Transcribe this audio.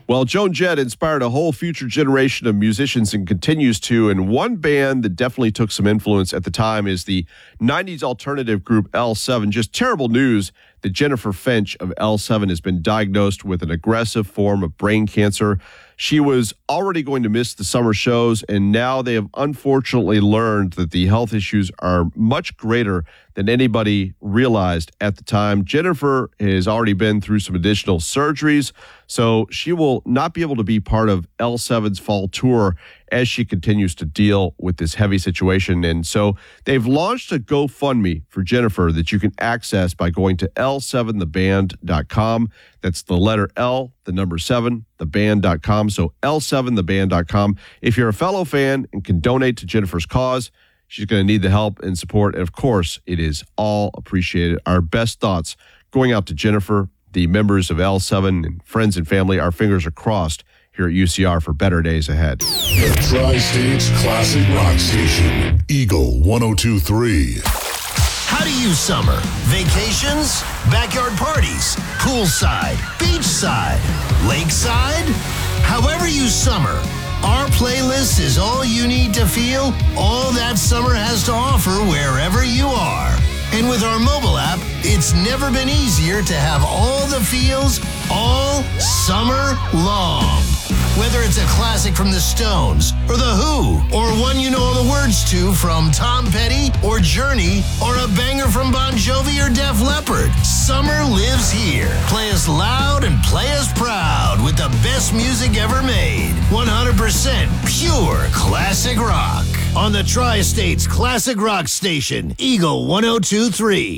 Well, Joan Jett inspired a whole future generation of musicians and continues to. And one band that definitely took some influence at the time is the 90s alternative group L7. Just terrible news that Jennifer Finch of L7 has been diagnosed with an aggressive form of brain cancer. She was already going to miss the summer shows, and now they have unfortunately learned that the health issues are much greater than anybody realized at the time. Jennifer has already been through some additional surgeries, so she will not be able to be part of L7's fall tour as she continues to deal with this heavy situation. And so they've launched a GoFundMe for Jennifer that you can access by going to L7theband.com. That's the letter L, the number 7, theband.com. So L7theband.com. If you're a fellow fan and can donate to Jennifer's cause, she's going to need the help and support. And of course, it is all appreciated. Our best thoughts going out to Jennifer, the members of L7 and friends and family. Our fingers are crossed here at UCR for better days ahead. The Tri-State's Classic Rock Station, Eagle 102.3. How do you summer? Vacations? Backyard parties? Poolside? Beachside? Lakeside? However you summer, our playlist is all you need to feel all that summer has to offer wherever you are. And with our mobile app, it's never been easier to have all the feels all summer long. Whether it's a classic from the Stones or The Who, or one you know all the words to from Tom Petty or Journey, or a banger from Bon Jovi or Def Leppard, summer lives here. Play us loud and play us proud with the best music ever made. 100% pure classic rock on the Tri-State's Classic Rock Station, Eagle 102.3.